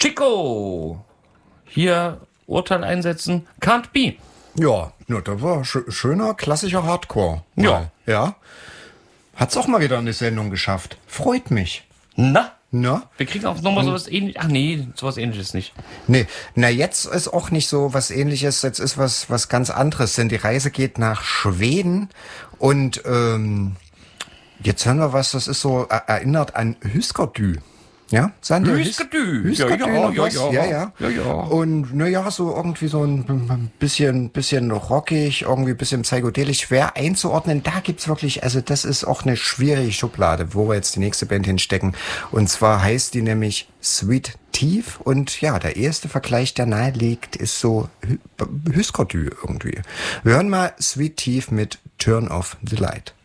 Chico. Hier Urteil einsetzen. Can't be. Ja, das war schöner, klassischer Hardcore. Ja. Ja. Hat's auch mal wieder eine Sendung geschafft. Freut mich. Na? Na? Wir kriegen auch nochmal sowas ähnliches. Ach nee, sowas ähnliches nicht. Nee, na jetzt ist auch nicht so was Ähnliches. Jetzt ist was ganz anderes. Denn die Reise geht nach Schweden. Und jetzt hören wir was, das ist so erinnert an Hüskerdü. Ja, Hüskerdü. Ja. Und naja, so irgendwie so ein bisschen rockig, irgendwie ein bisschen psychedelisch schwer einzuordnen. Da gibt's wirklich, also das ist auch eine schwierige Schublade, wo wir jetzt die nächste Band hinstecken. Und zwar heißt die nämlich Sweet Teeth. Und ja, der erste Vergleich, der nahe liegt, ist so Hüskerdü irgendwie. Wir hören mal Sweet Teeth mit Turn Off the Light.